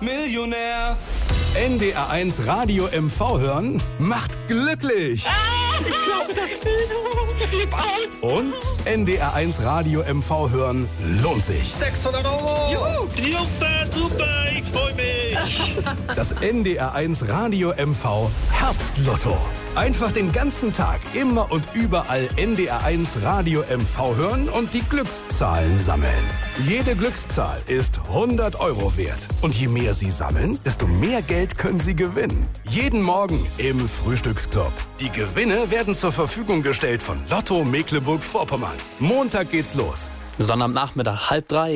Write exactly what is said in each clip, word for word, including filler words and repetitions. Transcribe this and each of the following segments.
Millionär. N D R eins Radio M V hören macht glücklich. Ah, ich glaube, das Spiel. Und N D R eins Radio M V hören lohnt sich. sechshundert Euro. Juhu, super, super, ich freue mich. Das N D R eins Radio M V Herbstlotto. Einfach den ganzen Tag, immer und überall N D R eins Radio M V hören und die Glückszahlen sammeln. Jede Glückszahl ist hundert Euro wert. Und je mehr Sie sammeln, desto mehr Geld können Sie gewinnen. Jeden Morgen im Frühstücksclub. Die Gewinne werden zur Verfügung gestellt von Lotto Mecklenburg-Vorpommern. Montag geht's los. Sonnabendnachmittag, halb drei.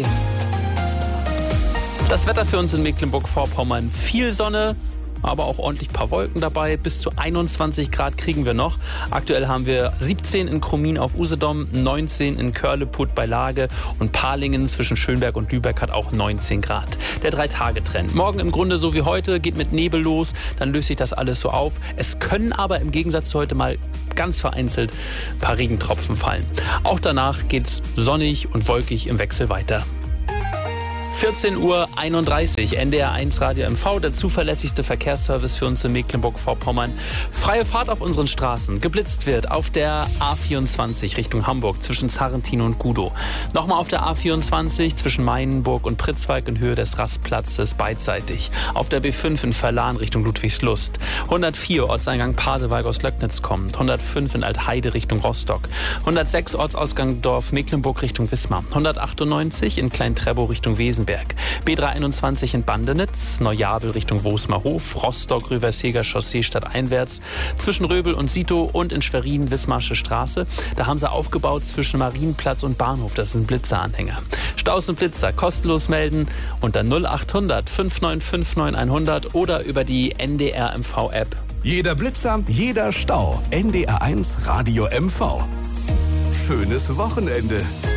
Das Wetter für uns in Mecklenburg-Vorpommern: viel Sonne, aber auch ordentlich ein paar Wolken dabei. Bis zu einundzwanzig Grad kriegen wir noch. Aktuell haben wir siebzehn in Krummin auf Usedom, neunzehn in Körleput bei Lage und Parlingen zwischen Schönberg und Lübeck hat auch neunzehn Grad. Der Drei-Tage-Trend. Morgen im Grunde so wie heute, geht mit Nebel los, dann löst sich das alles so auf. Es können aber im Gegensatz zu heute mal ganz vereinzelt ein paar Regentropfen fallen. Auch danach geht's sonnig und wolkig im Wechsel weiter. vierzehn Uhr einunddreißig, N D R eins Radio M V, der zuverlässigste Verkehrsservice für uns in Mecklenburg-Vorpommern. Freie Fahrt auf unseren Straßen. Geblitzt wird auf der A vierundzwanzig Richtung Hamburg zwischen Sarrentin und Gudow. Nochmal auf der A vierundzwanzig zwischen Mainenburg und Pritzwalk in Höhe des Rastplatzes beidseitig. Auf der B fünf in Verlan Richtung Ludwigslust. hundertvier Ortseingang Pasewalk aus Löcknitz kommt. hundertfünf in Altheide Richtung Rostock. hundertsechs Ortsausgang Dorf Mecklenburg Richtung Wismar. hundertachtundneunzig in Klein-Trebow Richtung Wesen. B dreihunderteinundzwanzig in Bandenitz, Neujabel Richtung Wosmerhof, Rostock, Rüverseger Chaussee stadteinwärts, zwischen Röbel und Sito und in Schwerin Wismarsche Straße. Da haben sie aufgebaut zwischen Marienplatz und Bahnhof. Das ist ein Blitzeranhänger. Staus und Blitzer kostenlos melden unter null achthundert fünf neun fünf neun hundert oder über die N D R M V App. Jeder Blitzer, jeder Stau. N D R eins Radio M V. Schönes Wochenende.